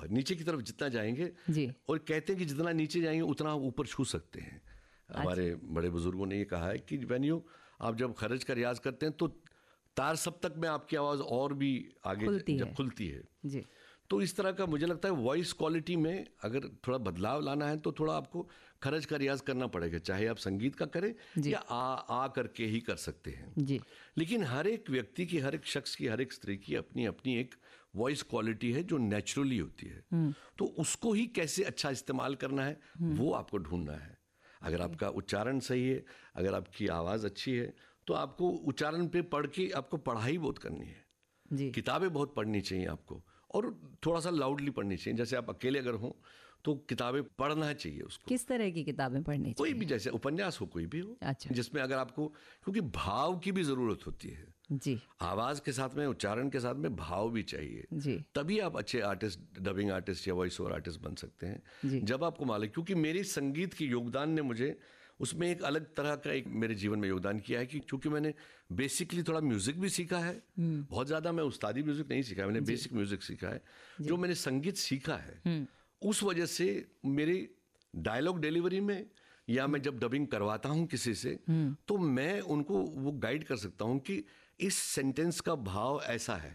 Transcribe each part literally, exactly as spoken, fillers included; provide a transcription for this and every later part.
नीचे की तरफ जितना जाएंगे जी। और कहते हैं कि जितना नीचे जाएंगे उतना ऊपर छू सकते हैं। हमारे बड़े बुजुर्गों ने ये कहा है कि व्हेन यू आप जब खरज का रियाज करते हैं तो तार सप्तक में आपकी आवाज़ और भी आगे खुलती जब है। खुलती है जी। तो इस तरह का मुझे लगता है वॉइस क्वालिटी में अगर थोड़ा बदलाव लाना है तो थोड़ा आपको खरज का रियाज करना पड़ेगा, चाहे आप संगीत का करें या आ आ करके ही कर सकते हैं जी। लेकिन हर एक व्यक्ति की, हर एक शख्स की, हर एक स्त्री की अपनी अपनी एक वॉइस क्वालिटी है जो नेचुरली होती है। तो उसको ही कैसे अच्छा इस्तेमाल करना है वो आपको ढूंढना है। अगर आपका उच्चारण सही है, अगर आपकी आवाज़ अच्छी है तो आपको उच्चारण पे पढ़ के आपको पढ़ाई बहुत करनी है जी। किताबें बहुत पढ़नी चाहिए आपको और थोड़ा सा लाउडली पढ़नी चाहिए। जैसे आप अकेले अगर हों तो किताबें पढ़ना चाहिए उसको। किस तरह की किताबें पढ़नी कोई चाहिए? भी, जैसे उपन्यास हो कोई भी हो। अच्छा। जिसमें अगर आपको, क्योंकि भाव की भी ज़रूरत होती है जी। आवाज़ के साथ में, उच्चारण के साथ में भाव भी चाहिए जी। तभी आप अच्छे आर्टिस्ट, डबिंग आर्टिस्ट या वॉइस ओवर आर्टिस्ट बन सकते हैं। जी। जब आपको मालूम, क्योंकि मेरे संगीत के योगदान ने मुझे उसमें एक अलग तरह का एक मेरे जीवन में योगदान किया है कि क्योंकि मैंने बेसिकली थोड़ा म्यूजिक भी सीखा है। बहुत ज़्यादा मैं उस्तादी म्यूजिक नहीं सीखा है, मैंने बेसिक म्यूजिक सीखा है। जो मैंने संगीत सीखा है उस वजह से मेरी डायलॉग डिलीवरी में या मैं जब डबिंग करवाता हूं किसी से तो मैं उनको वो गाइड कर सकता हूं कि इस सेंटेंस का भाव ऐसा है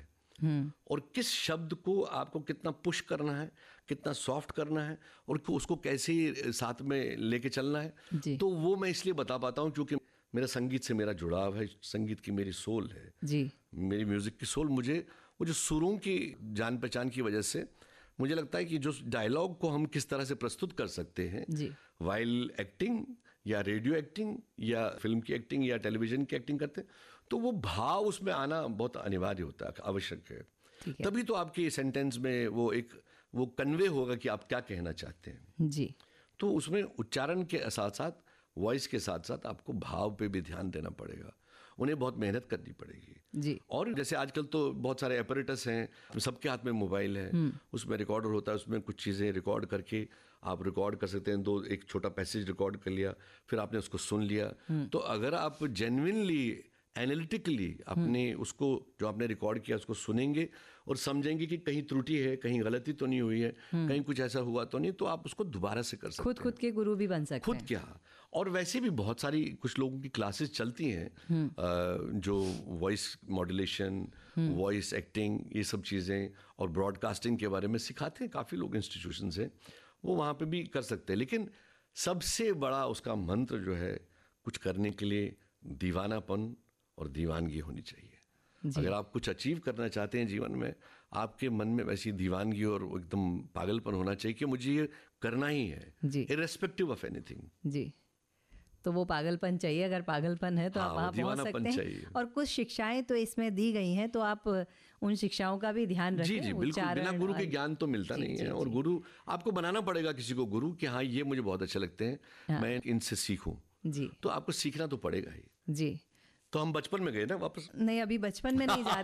और किस शब्द को आपको कितना पुश करना है, कितना सॉफ्ट करना है और उसको कैसे साथ में लेके चलना है। तो वो मैं इसलिए बता पाता हूं क्योंकि मेरा संगीत से मेरा जुड़ाव है, संगीत की मेरी सोल है जी। मेरी म्यूजिक की सोल। मुझे वो जो सुरों की जान पहचान की वजह से मुझे लगता है कि जो डायलॉग को हम किस तरह से प्रस्तुत कर सकते हैं वाइल एक्टिंग या रेडियो एक्टिंग या फिल्म की एक्टिंग या टेलीविजन की एक्टिंग करते हैं तो वो भाव उसमें आना बहुत अनिवार्य होता है, आवश्यक है, है। तभी तो आपके सेंटेंस में वो एक वो कन्वे होगा कि आप क्या कहना चाहते हैं जी। तो उसमें उच्चारण के साथ साथ, वॉइस के साथ साथ आपको भाव पे भी ध्यान देना पड़ेगा, उन्हें बहुत मेहनत करनी पड़ेगी जी। और जैसे आजकल तो बहुत सारे अपरेटस हैं, सबके हाथ में मोबाइल है, उसमें रिकॉर्डर होता है, उसमें कुछ चीज़ें रिकॉर्ड करके आप रिकॉर्ड कर सकते हैं। दो एक छोटा पैसेज रिकॉर्ड कर लिया, फिर आपने उसको सुन लिया। तो अगर आप जेन्युइनली एनालिटिकली अपने उसको जो आपने रिकॉर्ड किया उसको सुनेंगे और समझेंगे कि कहीं त्रुटि है, कहीं गलती तो नहीं हुई है, कहीं कुछ ऐसा हुआ तो नहीं, तो आप उसको दोबारा से कर सकते खुद हैं। खुद के गुरु भी बन सकते हैं। खुद क्या, और वैसे भी बहुत सारी कुछ लोगों की क्लासेस चलती हैं जो वॉइस मॉड्यूलेशन, वॉइस एक्टिंग, ये सब चीज़ें और ब्रॉडकास्टिंग के बारे में सिखाते हैं काफ़ी लोग, इंस्टीट्यूशन से, वो वहाँ पे भी कर सकते हैं। लेकिन सबसे बड़ा उसका मंत्र जो है कुछ करने के लिए दीवानापन और दीवानगी होनी चाहिए। अगर आप कुछ अचीव करना चाहते हैं जीवन में, आपके मन में वैसी दीवानगी और एकदम पागलपन होना चाहिए कि मुझे ये करना ही है, इर्रेस्पेक्टिव ऑफ एनीथिंग जी। तो वो पागलपन चाहिए, अगर पागलपन है तो हाँ, आप वहाँ पहुँच सकते हैं। चाहिए। और कुछ शिक्षाएं तो इसमें दी गई हैं, तो आप उन शिक्षाओं का भी ध्यान रखें। जी जी बिल्कुल, बिना गुरु के ज्ञान तो मिलता नहीं है। और गुरु आपको बनाना पड़ेगा किसी को गुरु कि हाँ ये मुझे बहुत अच्छे लगते हैं, मैं इनसे सीखूं जी। तो आपको सीखना तो पड़ेगा ही जी। तो हम बचपन में गए ना वापस? नहीं, अभी बचपन में नहीं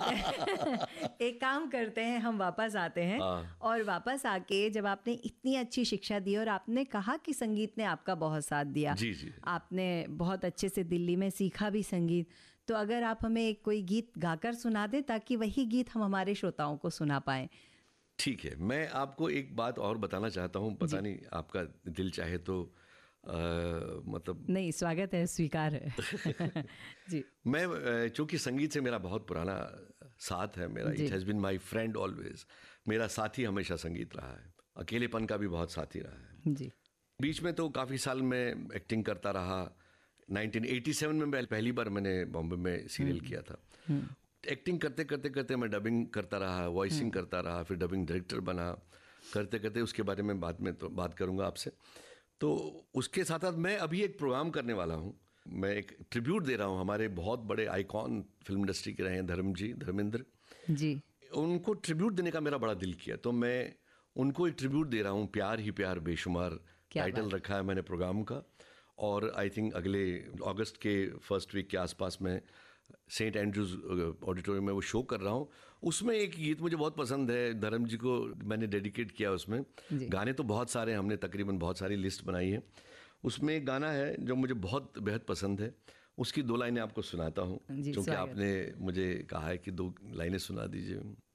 जाते। एक काम करते हैं, हम वापस आते हैं और वापस आके जब आपने इतनी अच्छी शिक्षा दी और आपने कहा कि संगीत ने आपका बहुत साथ दिया, जी जी, आपने बहुत अच्छे से दिल्ली में सीखा भी संगीत, तो अगर आप हमें एक कोई गीत गाकर सुना दें ताकि वही गीत हम हमारे श्रोताओं को सुना पाएं। ठीक है, मैं आपको एक बात और बताना चाहता हूँ, पता नहीं आपका दिल चाहे तो आ, मतलब नहीं, स्वागत है, स्वीकार है। जी। मैं चूंकि संगीत से मेरा बहुत पुराना साथ है, मेरा it has been my friend always, मेरा साथी हमेशा संगीत रहा है, अकेलेपन का भी बहुत साथी रहा है जी। बीच में तो काफ़ी साल मैं एक्टिंग करता रहा। नाइनटीन एटी सेवन में मैं पहली बार मैंने बॉम्बे में सीरियल किया था। एक्टिंग करते करते करते मैं डबिंग करता रहा, वॉइसिंग करता रहा, फिर डबिंग डायरेक्टर बना, करते करते उसके बारे में बाद में तो बात करूँगा आपसे। तो उसके साथ साथ मैं अभी एक प्रोग्राम करने वाला हूँ, मैं एक ट्रिब्यूट दे रहा हूँ हमारे बहुत बड़े आइकॉन फिल्म इंडस्ट्री के रहे हैं, धर्म जी धर्मेंद्र जी, उनको ट्रिब्यूट देने का मेरा बड़ा दिल किया, तो मैं उनको एक ट्रिब्यूट दे रहा हूँ, प्यार ही प्यार बेशुमार टाइटल रखा है मैंने प्रोग्राम का। और आई थिंक अगले अगस्त के फर्स्ट वीक के आसपास में सेंट एंड्रूज ऑडिटोरियम में वो शो कर रहा हूँ। उसमें एक गीत मुझे बहुत पसंद है, धर्म जी को मैंने डेडिकेट किया। उसमें गाने तो बहुत सारे, हमने तकरीबन बहुत सारी लिस्ट बनाई है। उसमें एक गाना है जो मुझे बहुत बेहद पसंद है, उसकी दो लाइनें आपको सुनाता हूँ, क्योंकि आपने मुझे कहा है कि दो लाइनें सुना दीजिए।